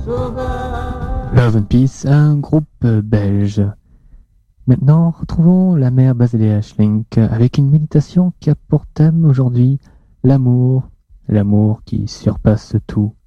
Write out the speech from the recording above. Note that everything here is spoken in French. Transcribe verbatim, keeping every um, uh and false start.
Love and Peace, un groupe belge. Maintenant, retrouvons la mère Basilea Schlink avec une méditation qui a pour thème aujourd'hui l'amour, l'amour qui surpasse tout.